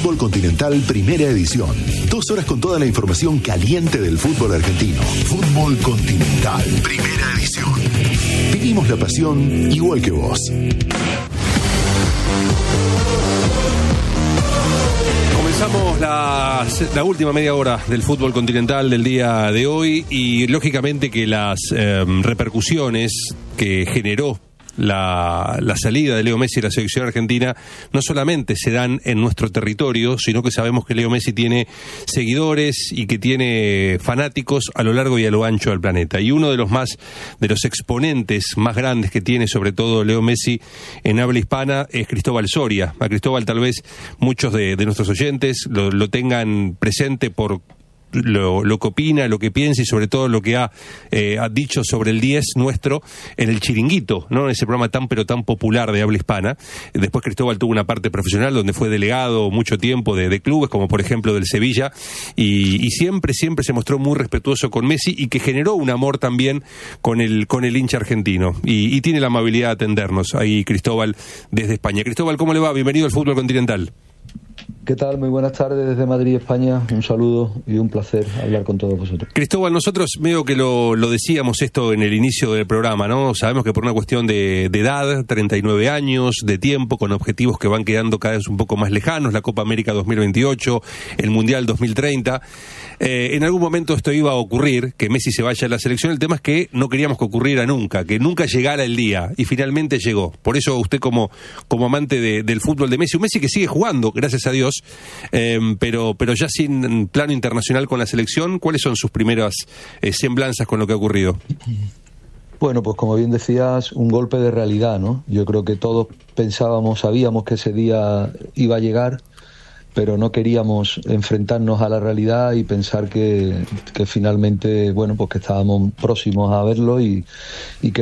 Fútbol Continental Primera Edición. 2 horas con toda la información caliente del fútbol argentino. Fútbol Continental Primera Edición. Vivimos la pasión igual que vos. Comenzamos la última media hora del fútbol continental del día de hoy y lógicamente que las repercusiones que generó la salida de Leo Messi de la selección argentina no solamente se dan en nuestro territorio, sino que sabemos que Leo Messi tiene seguidores y que tiene fanáticos a lo largo y a lo ancho del planeta. Y uno de los exponentes más grandes que tiene, sobre todo Leo Messi en habla hispana, es Cristóbal Soria. A Cristóbal tal vez muchos de nuestros oyentes lo tengan presente por lo que opina, lo que piensa y sobre todo lo que ha dicho sobre el 10 nuestro en el Chiringuito, ¿no? En ese programa tan popular de habla hispana. Después Cristóbal tuvo una parte profesional donde fue delegado mucho tiempo de clubes, como por ejemplo del Sevilla, y siempre se mostró muy respetuoso con Messi y que generó un amor también con el hincha argentino. Y tiene la amabilidad de atendernos ahí Cristóbal desde España. Cristóbal, ¿cómo le va? Bienvenido al Fútbol Continental. ¿Qué tal? Muy buenas tardes desde Madrid, España. Un saludo y un placer hablar con todos vosotros. Cristóbal, nosotros medio que lo decíamos esto en el inicio del programa, ¿no? Sabemos que por una cuestión de edad, 39 años, de tiempo, con objetivos que van quedando cada vez un poco más lejanos, la Copa América 2028, el Mundial 2030, en algún momento esto iba a ocurrir, que Messi se vaya a la selección. El tema es que no queríamos que ocurriera nunca, que nunca llegara el día, y finalmente llegó. Por eso usted como amante del fútbol de Messi, un Messi que sigue jugando, gracias a Dios, pero ya sin plano internacional con la selección, ¿cuáles son sus primeras semblanzas con lo que ha ocurrido? Bueno, pues como bien decías, un golpe de realidad, ¿no? Yo creo que todos sabíamos que ese día iba a llegar, pero no queríamos enfrentarnos a la realidad y pensar que finalmente, bueno, pues que estábamos próximos a verlo y que